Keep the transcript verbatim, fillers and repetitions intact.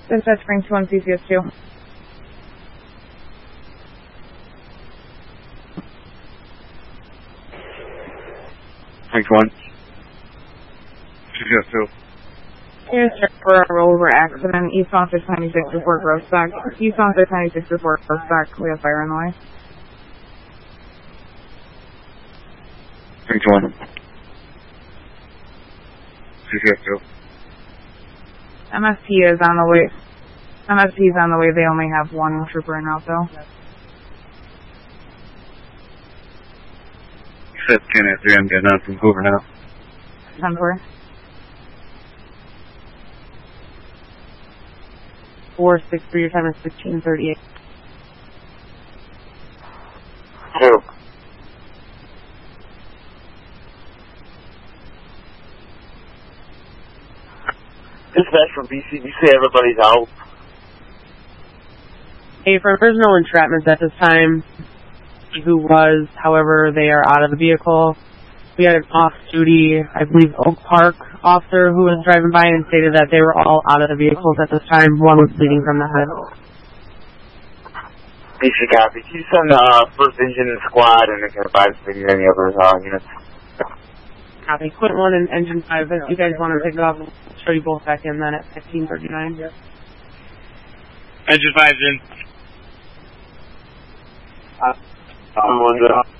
Dispatch Spring two one C C S two. Spring one. C C S two. Here's for a rollover accident. East Office ninety-six report growth back. East Office ninety-six report growth back. We have fire on the way. Spring one. C C S two. M S P is on the way. M S P is on the way. They only have one trooper in route though. You said ten at three. I'm getting on from Hoover now. ten four. four six three, your time is fifteen thirty-eight. Two. Dispatch from B C, you say everybody's out? Hey, for personal entrapments at this time, who was, however, they are out of the vehicle. We had an off-duty, I believe, Oak Park officer who was driving by and stated that they were all out of the vehicles at this time. One was bleeding from the head. B C copy. Can you send the uh, first engine and squad and they can advise me any other uh, units? Copy. Quint one and engine five. If you guys want to pick it up, I'll show you both back in then at fifteen thirty-nine. Engine five's in. Uh, I'm wondering.